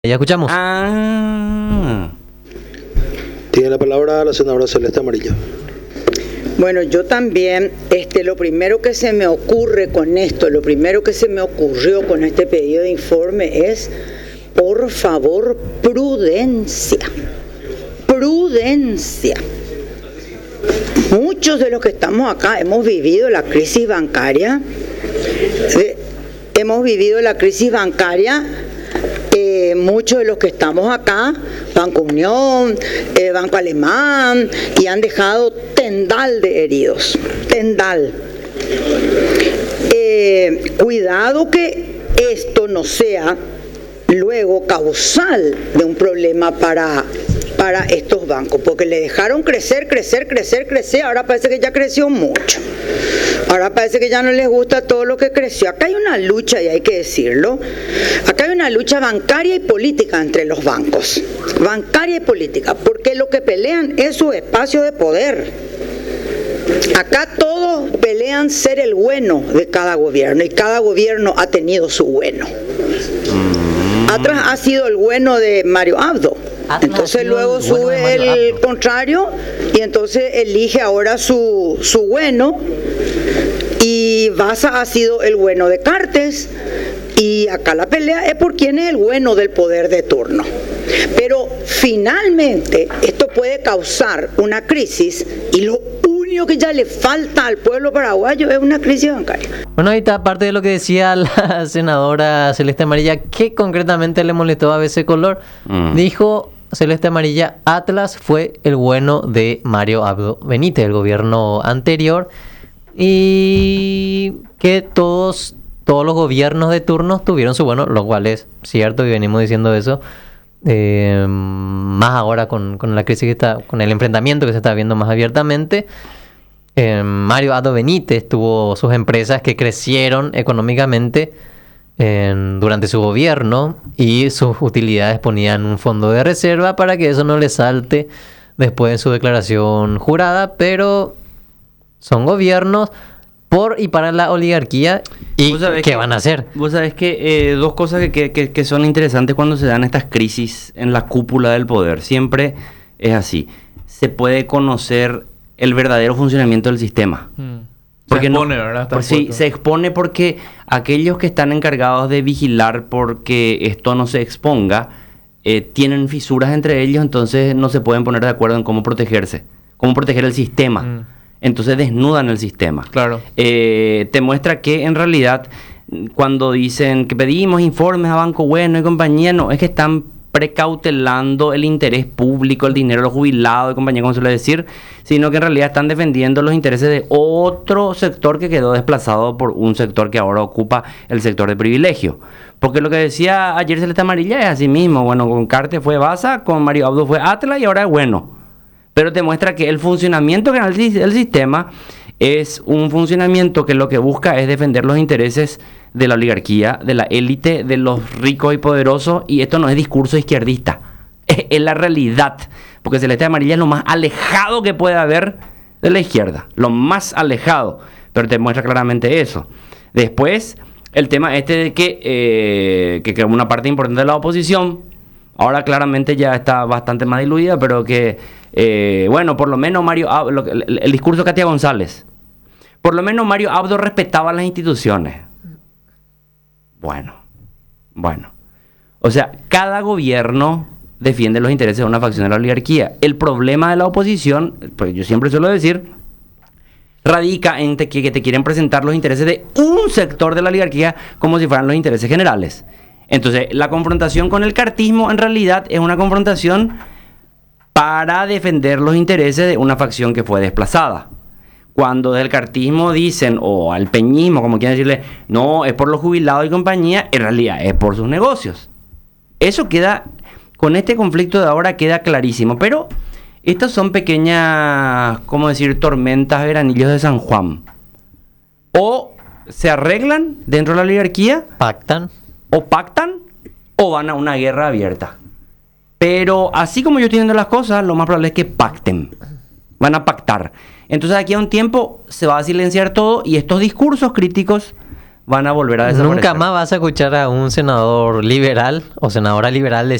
Ya escuchamos. Tiene la palabra la senadora Celeste Amarilla. Bueno, yo también, lo primero que se me ocurre con esto, lo primero que se me ocurrió con este pedido de informe es, por favor, prudencia. Prudencia. Muchos de los que estamos acá hemos vivido la crisis bancaria. Muchos de los que estamos acá, Banco Unión, Banco Alemán, y han dejado tendal de heridos, tendal. Cuidado que esto no sea luego causal de un problema para estos bancos, porque le dejaron crecer, ahora parece que ya creció mucho. Ahora parece que ya no les gusta todo lo que creció. Acá hay una lucha, y hay que decirlo, acá hay una lucha bancaria y política entre los bancos. Bancaria y política, porque lo que pelean es su espacio de poder. Acá todos pelean ser el bueno de cada gobierno, y cada gobierno ha tenido su bueno. Atlas ha sido el bueno de Mario Abdo. Entonces luego sube el contrario y entonces elige ahora su bueno, y Baza ha sido el bueno de Cartes, y acá la pelea es por quién es el bueno del poder de turno. Pero finalmente esto puede causar una crisis, y lo único que ya le falta al pueblo paraguayo es una crisis bancaria. Bueno, ahorita aparte de lo que decía la senadora Celeste Amarilla, ¿qué concretamente le molestó a BC Color? Dijo Celeste Amarilla, Atlas fue el bueno de Mario Abdo Benítez, el gobierno anterior, y que todos los gobiernos de turno tuvieron su bueno, lo cual es cierto, y venimos diciendo eso, más ahora con la crisis que está, con el enfrentamiento que se está viendo más abiertamente. Mario Abdo Benítez tuvo sus empresas que crecieron económicamente durante su gobierno, y sus utilidades ponían un fondo de reserva para que eso no le salte después de su declaración jurada, pero son gobiernos por y para la oligarquía. ¿Y qué van a hacer? Vos sabés que dos cosas que son interesantes cuando se dan estas crisis en la cúpula del poder. Siempre es así. Se puede conocer el verdadero funcionamiento del sistema. Porque se expone, ¿verdad? Sí, se expone porque aquellos que están encargados de vigilar porque esto no se exponga, tienen fisuras entre ellos, entonces no se pueden poner de acuerdo en cómo protegerse, cómo proteger el sistema. Entonces desnudan el sistema. Claro. Te muestra que en realidad cuando dicen que pedimos informes a Banco Bueno y compañía, no, es que están precautelando el interés público, el dinero de los jubilados y compañía, como suele decir, sino que en realidad están defendiendo los intereses de otro sector que quedó desplazado por un sector que ahora ocupa el sector de privilegio. Porque lo que decía ayer Celeste Amarilla es así mismo. Bueno, con Cartes fue Baza, con Mario Abdo fue Atlas y ahora es bueno. Pero te muestra que el funcionamiento que el sistema es un funcionamiento que lo que busca es defender los intereses de la oligarquía, de la élite, de los ricos y poderosos, y esto no es discurso izquierdista, es la realidad, porque Celeste Amarilla es lo más alejado que puede haber de la izquierda, lo más alejado, pero te muestra claramente eso. Después, el tema de que una parte importante de la oposición, ahora claramente ya está bastante más diluida, pero que, bueno, por lo menos el discurso de Katia González, por lo menos Mario Abdo respetaba las instituciones. Bueno. O sea, cada gobierno defiende los intereses de una facción de la oligarquía. El problema de la oposición, pues yo siempre suelo decir, radica en que te quieren presentar los intereses de un sector de la oligarquía como si fueran los intereses generales. Entonces, la confrontación con el cartismo en realidad es una confrontación para defender los intereses de una facción que fue desplazada. Cuando del cartismo dicen, o al peñismo, como quieran decirle, no, es por los jubilados y compañía, en realidad es por sus negocios. Eso queda, con este conflicto de ahora queda clarísimo. Pero estas son pequeñas, ¿cómo decir?, tormentas, veranillos de San Juan. O se arreglan dentro de la oligarquía, pactan, o van a una guerra abierta. Pero así como yo estoy viendo las cosas, lo más probable es que pacten. Van a pactar. Entonces aquí a un tiempo se va a silenciar todo, y estos discursos críticos van a volver a desaparecer. Nunca más vas a escuchar a un senador liberal o senadora liberal